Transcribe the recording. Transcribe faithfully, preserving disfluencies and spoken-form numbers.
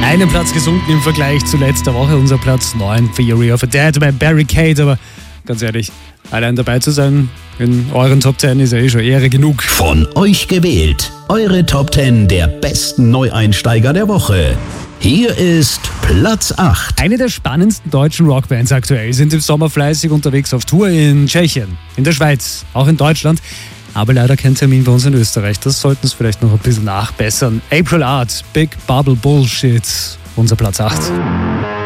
Einen Platz gesunken im Vergleich zu letzter Woche. Unser Platz neun, Theory of a Dead bei Barricade. Aber ganz ehrlich, allein dabei zu sein in euren Top zehn ist ja eh schon Ehre genug. Von euch gewählt. Eure Top zehn der besten Neueinsteiger der Woche. Hier ist Platz acht. Eine der spannendsten deutschen Rockbands aktuell sind im Sommer fleißig unterwegs auf Tour in Tschechien, in der Schweiz, auch in Deutschland. Aber leider kein Termin bei uns in Österreich. Das sollten es vielleicht noch ein bisschen nachbessern. April Art, Big Bubble Bullshit. Unser Platz acht.